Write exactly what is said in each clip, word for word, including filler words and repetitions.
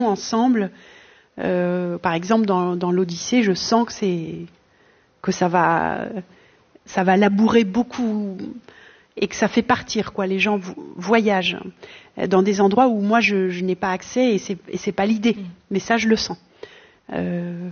ensemble. Euh, par exemple, dans, dans l'Odyssée, je sens que c'est que ça va, ça va labourer beaucoup et que ça fait partir, quoi. Les gens voyagent dans des endroits où moi je, je n'ai pas accès et c'est, et c'est pas l'idée. Mmh. Mais ça, je le sens. Euh,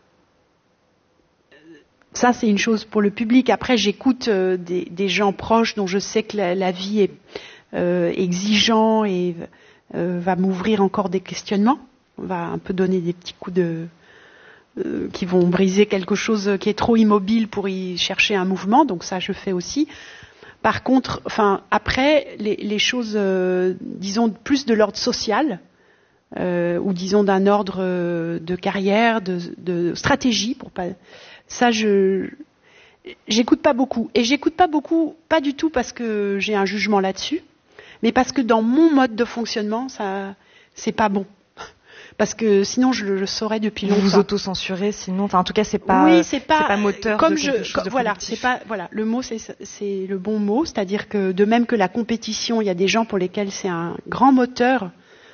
ça, c'est une chose pour le public. Après, j'écoute euh, des, des gens proches dont je sais que la, la vie est euh, exigeant et euh, va m'ouvrir encore des questionnements. On va un peu donner des petits coups de euh, qui vont briser quelque chose qui est trop immobile pour y chercher un mouvement. Donc ça, je fais aussi. Par contre, enfin après, les, les choses, euh, disons plus de l'ordre social, euh, ou disons d'un ordre euh, de carrière, de, de stratégie, pour pas. Ça, je j'écoute pas beaucoup. Et j'écoute pas beaucoup, pas du tout parce que j'ai un jugement là-dessus, mais parce que dans mon mode de fonctionnement, ça, c'est pas bon. Parce que sinon, je le saurais depuis longtemps. Vous vous auto-censurez, sinon, enfin, en tout cas, c'est pas, oui, c'est pas, c'est pas moteur comme de quelque je, chose de voilà, productif. c'est pas, voilà, le mot, c'est, c'est le bon mot, c'est-à-dire que de même que la compétition, il y a des gens pour lesquels c'est un grand moteur.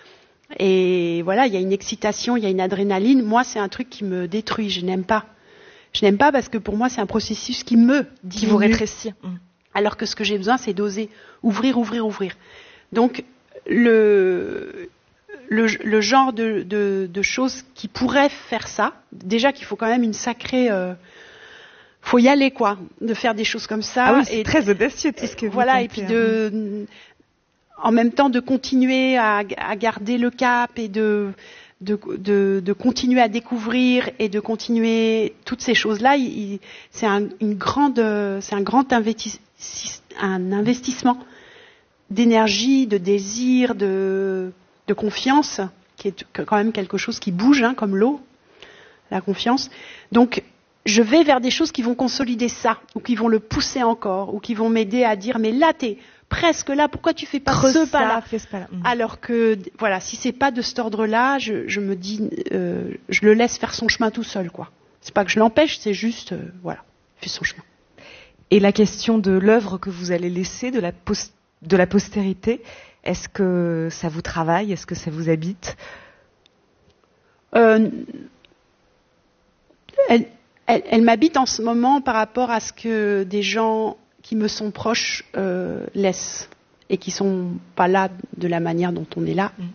Et voilà, il y a une excitation, il y a une adrénaline. Moi, c'est un truc qui me détruit. Je n'aime pas. Je n'aime pas parce que pour moi, c'est un processus qui me diminue. Qui vous rétrécit. Alors que ce que j'ai besoin, c'est d'oser ouvrir, ouvrir, ouvrir. Donc, le, le, le genre de, de, de choses qui pourraient faire ça, déjà qu'il faut quand même une sacrée... Euh, faut y aller, quoi, de faire des choses comme ça. Ah oui, c'est et très audacieux tout ce que vous voilà, tentez, et puis de... En même temps, de continuer à, à garder le cap et de... De, de, de continuer à découvrir et de continuer toutes ces choses-là, il, il, c'est un, une grande, c'est un grand investi, un investissement d'énergie, de désir, de, de confiance, qui est quand même quelque chose qui bouge, hein, comme l'eau, la confiance. Donc, je vais vers des choses qui vont consolider ça, ou qui vont le pousser encore, ou qui vont m'aider à dire, mais là, t'es presque là, pourquoi tu fais pas Creuse ce pas-là, fais ce pas-là. Mmh. Alors que, voilà, si c'est pas de cet ordre-là, je, je me dis, euh, je le laisse faire son chemin tout seul, quoi. C'est pas que je l'empêche, c'est juste, euh, voilà, il fait son chemin. Et la question de l'œuvre que vous allez laisser, de la, pos- de la postérité, est-ce que ça vous travaille, est-ce que ça vous habite ? euh, elle, elle, elle m'habite en ce moment par rapport à ce que des gens qui me sont proches euh, laissent et qui sont pas là de la manière dont on est là. Mmh.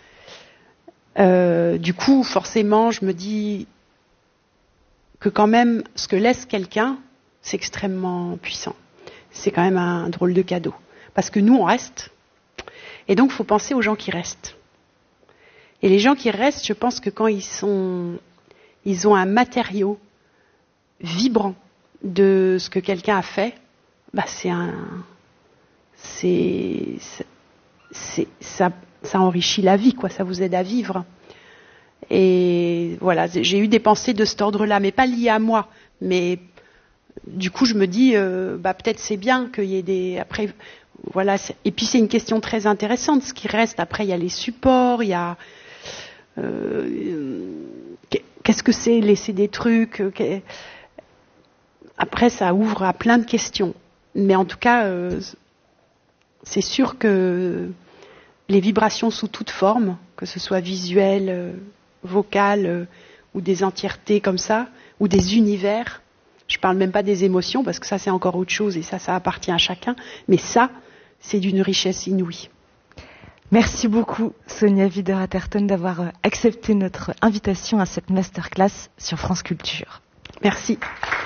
Euh, du coup, forcément, je me dis que quand même, ce que laisse quelqu'un, c'est extrêmement puissant. C'est quand même un drôle de cadeau. Parce que nous, on reste. Et donc, il faut penser aux gens qui restent. Et les gens qui restent, je pense que quand ils sont, ils ont un matériau vibrant de ce que quelqu'un a fait, bah c'est un, c'est, c'est, ça, ça enrichit la vie, quoi. Ça vous aide à vivre. Et voilà, j'ai eu des pensées de cet ordre-là, mais pas liées à moi. Mais du coup, je me dis, euh, bah peut-être c'est bien qu'il y ait des. Après, voilà. Et puis c'est une question très intéressante. Ce qui reste après, il y a les supports, il y a. Euh, qu'est-ce que c'est laisser des trucs? Après, ça ouvre à plein de questions. Mais en tout cas, euh, c'est sûr que les vibrations sous toute forme, que ce soit visuelles, euh, vocales, euh, ou des entièretés comme ça, ou des univers, je ne parle même pas des émotions, parce que ça c'est encore autre chose, et ça, ça appartient à chacun, mais ça, c'est d'une richesse inouïe. Merci beaucoup Sonia Wider-Atherton d'avoir accepté notre invitation à cette masterclass sur France Culture. Merci.